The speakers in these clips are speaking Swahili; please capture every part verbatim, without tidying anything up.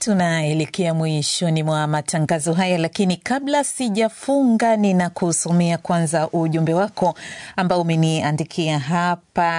Tunaelekea mwishoni mwa matangazo haya, lakini kabla sijafunga ninakusomea kwanza ujumbe wako ambao umeniandikia hapa,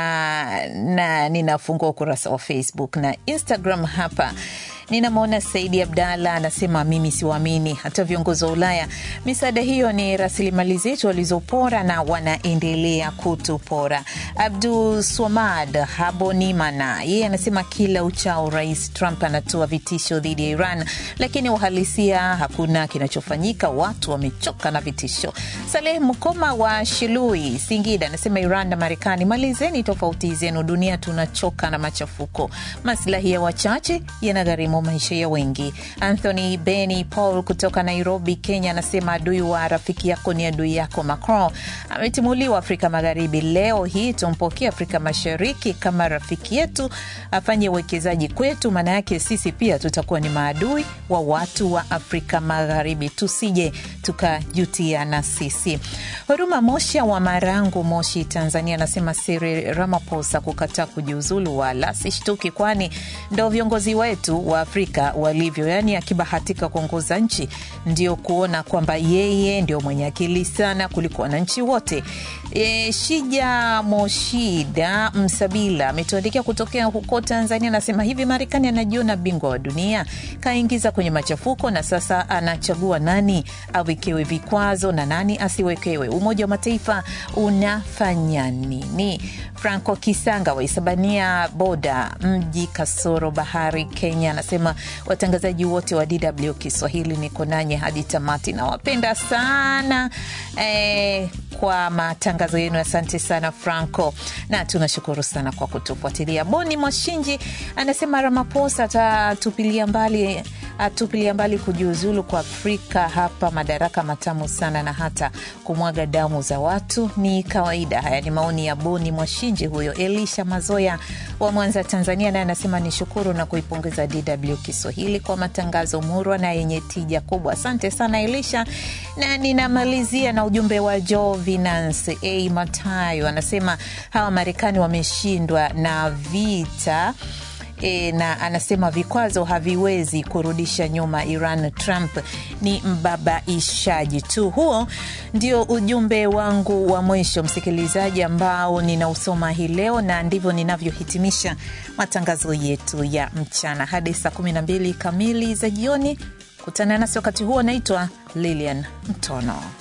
na ninafungua ukurasa wa Facebook na Instagram hapa. Ninamwona Saidi Abdalla anasema mimi siwaamini hata viongozi wa Ulaya. Misaada hiyo ni rasilimali zetu walizopora na wanaendelea kutupora. Abdul Swamad Habonimana yeye anasema kila uchao Rais Trump anatoa vitisho dhidi ya Iran, lakini uhalisia hakuna kinachofanyika. Watu wamechoka na vitisho. Saleh Mkoma wa Shilui Singida anasema Iran na Marekani, malizeni tofauti zenu, dunia tunachoka na machafuko. Maslahi ya wachache yanagharimu maisha ya wengi. Anthony Benny Paul kutoka Nairobi, Kenya anasema adui wa rafiki yako ni adui yako. Macron ametimuliwa Afrika Magharibi, leo hii tumpokea Afrika Mashariki kama rafiki yetu, afanye uwekezaji kwetu, maana yake sisi pia tutakuwa ni maadui wa watu wa Afrika Magharibi, tusije tukajutia na sisi. Huruma Mosha wa Marangu, Moshi, Tanzania anasema Cyril Ramaphosa kukataa kujiuzulu wala sishtuki, kwani ndio viongozi wetu wa Afrika walivyo, yani akibahatika kuongoza nchi ndio kuona kwamba yeye ndio mwenye akili sana kuliko wananchi wote. E, Shija Moshida Msabila ametuandikia kutokea huko Tanzania, anasema hivi Marekani anajiona bingwa wa dunia, kaingiza kwenye machafuko na sasa anachagua nani awekewe vikwazo na nani asiwekewe. Umoja wa Mataifa unafanya nini? Franco Kisanga wa Isabania Boda, mji kasoro bahari, Kenya anasema watangazaji wote wa D W Kiswahili niko nanyi hadi tamati, na wapenda sana eh, kwa matangazo yenu. Asante sana Franco, na tunashukuru sana kwa kutufuatilia. Boni Mwashinji anasema Ramaphosa atatupilia mbali atupilia mbali kujiuzulu kwa Afrika, hapa madaraka matamu sana na hata kumwaga damu za watu ni kawaida. Haya ni maoni ya Boni Mwashinji huyo. Elisha Mazoya wa Mwanza, Tanzania, na anasema nishukuru na kuipongeza D W Kiswahili kwa matangazo murwa na yenye tija kubwa. Asante sana Elisha, na ninamalizia na ujumbe wa Jovinance A Matayo anasema hawa Marekani wameshindwa na vita E, na anasema vikwazo haviwezi kurudisha nyuma Iran. Trump ni mbabaishaji tu. Huo ndio ujumbe wangu wa mwisho, msikilizaji, ambao ninausoma hii leo, na ndivyo ninavyohitimisha matangazo yetu ya mchana hadi saa kumi na mbili kamili za jioni. Kutana nasi wakati huo. Naitwa Lilian Mtono.